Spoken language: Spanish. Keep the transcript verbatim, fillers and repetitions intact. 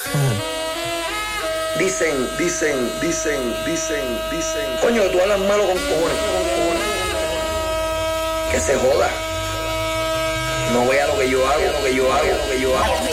Dicen, dicen, dicen, dicen, dicen. Coño, que tú hablas malo con cojones. Que se joda. No vea lo que yo hago, lo que yo hago, lo que yo hago.